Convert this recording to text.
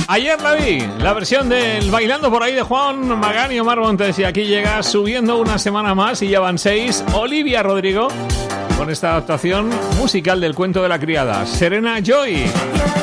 Ayer la vi, la versión del Bailando por ahí de Juan Magán y Omar Montes. Y aquí llega subiendo una semana más y ya van 6. Olivia Rodrigo con esta adaptación musical del cuento de la criada, Serena Joy.